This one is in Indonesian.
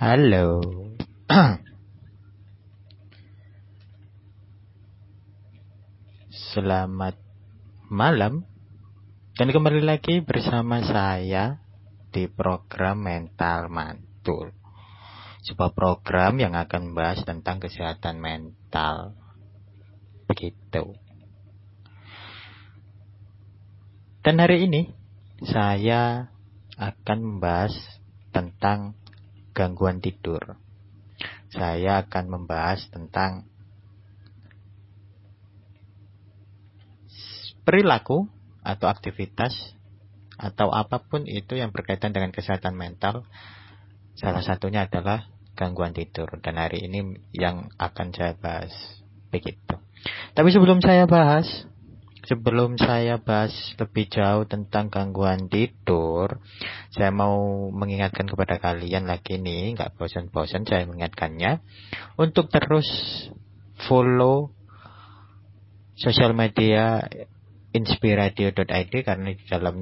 Halo. Selamat malam. Dan kembali lagi bersama saya di program Mental Mantul. Sebuah program yang akan membahas tentang kesehatan mental. Begitu. Dan hari ini saya akan membahas tentang gangguan tidur. Saya akan membahas tentang perilaku atau aktivitas atau apapun itu yang berkaitan dengan kesehatan mental. Salah satunya adalah gangguan tidur. Dan hari ini yang akan saya bahas. Begitu. Tapi sebelum saya bahas lebih jauh tentang gangguan tidur, saya mau mengingatkan kepada kalian lagi nih, gak bosan-bosan saya mengingatkannya, untuk terus follow sosial media inspiradio.id, karena di dalam